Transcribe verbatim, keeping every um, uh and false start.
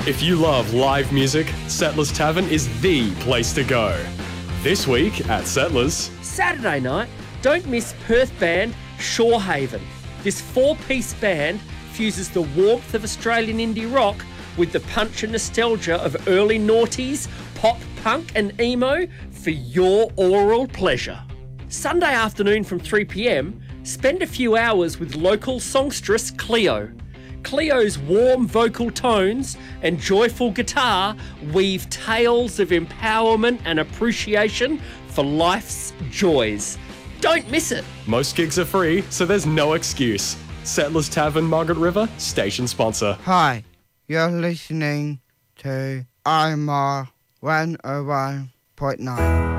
If you love live music, Settlers Tavern is the place to go. This week at Settlers... Saturday night, don't miss Perth band Shorehaven. This four-piece band fuses the warmth of Australian indie rock with the punch and nostalgia of early noughties, pop, punk and emo for your oral pleasure. Sunday afternoon from three p m, spend a few hours with local songstress Cleo. Cleo's warm vocal tones and joyful guitar weave tales of empowerment and appreciation for life's joys. Don't miss it. Most gigs are free, so there's no excuse. Settlers Tavern, Margaret River, station sponsor. Hi, you're listening to I M R one oh one point nine.